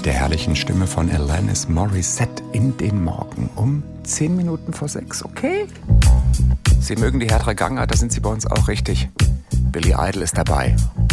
mit der herrlichen Stimme von Alanis Morissette in den Morgen um 10 Minuten vor 6, okay? Sie mögen die härtere Gangart, da sind Sie bei uns auch richtig. Billy Idol ist dabei.